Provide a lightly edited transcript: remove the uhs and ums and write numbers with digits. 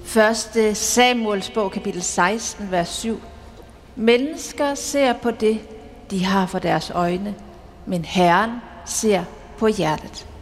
1. Samuels bog, kapitel 16, vers 7. Mennesker ser på det, de har for deres øjne, men Herren ser på hjertet.